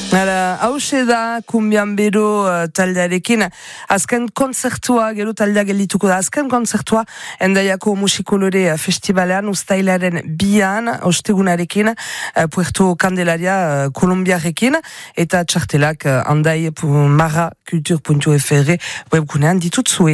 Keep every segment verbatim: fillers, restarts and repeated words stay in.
Hauxe da, kumbian bero uh, taldearekin, azken kontzertua, gero taldea geldituko da, azken kontzertua, Hendaiako Musikolore Festivalean, ustailaren bian, ostegunarekin, uh, Puerto Candelaria, uh, Kolombiarekin, eta txartelak uh, handai marra kultur puntu f r webgunean ditutzue.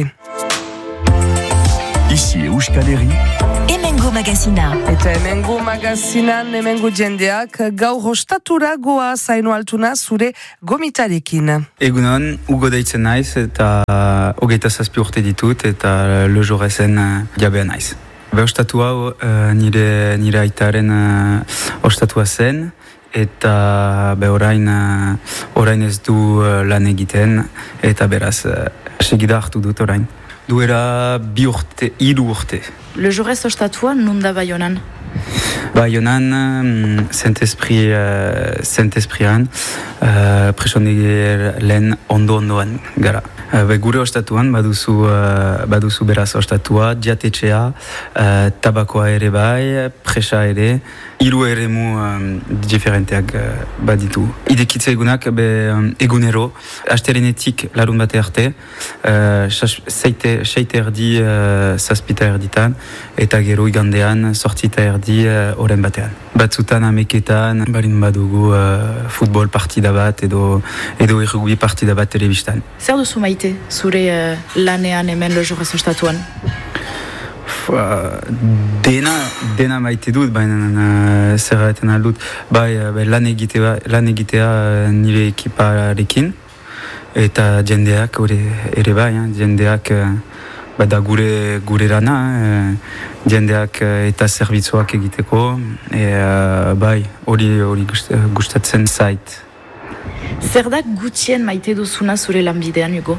Ici Euskal Herri. Hemengo magazina. Eta hemengo magazinan, hemengo jendeak, gaur ostatura goa zaino altuna zure gomitarekin. Egunon, Hugo deitzen naiz eta hogeita zazpi urte ditut eta lojorezen jabea naiz. Be ostatua uh, nire, nire aitaren uh, ostatua zen eta be orain, uh, orain ez du uh, lan egiten eta beraz uh, segida hartu dut orain. Duera bi urte, hiru urte. Le jorez ostatua non da Baionan? Baionan, Saint-Esprit, uh, Saint-Espritan, uh, presonegi lehen ondo-ondoan gara. Uh, gure ostatuan baduzu, uh, baduzu beraz ostatua, diatetxea, uh, tabakoa ere bai, presa ere, hiru eremu um, diferenteak uh, baditu. Idekitze egunak be, um, egunero, asterenetik larun bate arte, uh, seite, seite erdi, uh, zazpita erditan, eta gero igandean, sortzita erdi, oren uh, batean. Batzutan ameketan, barin badugu uh, futbol partida bat edo, edo errugbi partida bat telebistan. Zer duzu maite, zure uh, lanean hemen le jorez ostatuan? Uh, dena, dena maite dut, baina uh, zer gaiten aldut. Bai, uh, lan egitea, lan egitea uh, nire ekiparekin, eta jendeak ore, ere bai, eh, jendeak uh, bada gure, gure rana, uh, jendeak uh, eta zerbitzuak egiteko, e, uh, bai, hori hori gustatzen zait. Zer da gutxien maite duzuna zure lanbidean, Hugo?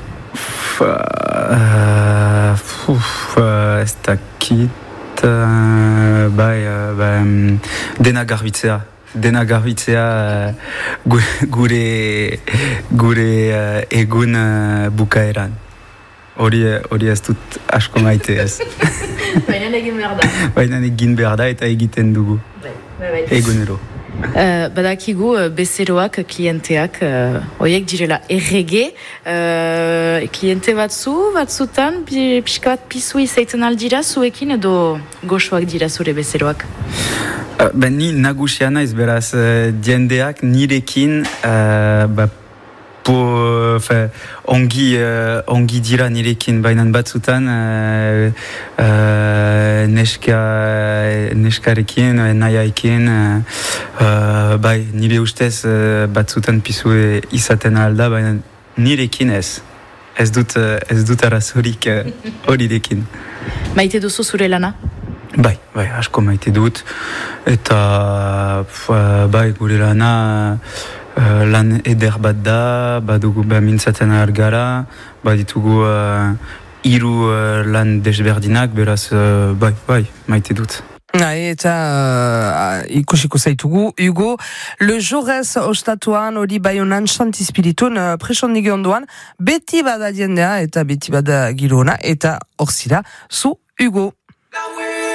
Uh, uf, uh, ez dakit, uh, bai, uh, bai, um, dena garbitzea. Dena garbitzea uh, gure, gure uh, egun uh, bukaeran. Hori, hori ez dut asko maite ez. Baina egin behar da. Baina egin behar da eta egiten dugu. Bai, bai, bai. Egunero. Uh, badakigu uh, bezeroak, klienteak, uh, oiek direla errege, uh, kliente batzu, batzutan, pixka bat pizu izaiten aldira zuekin edo goxoak dira zure bezeroak? Uh, ben ni nagusia naiz beraz, uh, jendeak nirekin uh, ba, po, fe, ongi, uh, ongi dira nirekin, baina batzutan uh, uh, neska, neskarekin, nahiaekin, uh, uh, bai, nire ustez uh, batzutan pizu izaten alda, baina nirekin ez. Ez dut, uh, ez dut arazorik hori uh, dekin. Maite duzu zure lana? Bai, bai, asko maite dut, eta uh, bai, gure lana Uh, lan eder bat da, badugu ba, mintzaten argara, baditugu uh, hiru uh, lan desberdinak, beraz, uh, bai, bai, maite dut. Hai, eta uh, ikusiko zaitugu, Hugo, le jorez ostatuan hori Baionan Santispiritun uh, presondigi ondoan, beti bada jendea eta beti bada girona, eta hor zira, zu Hugo.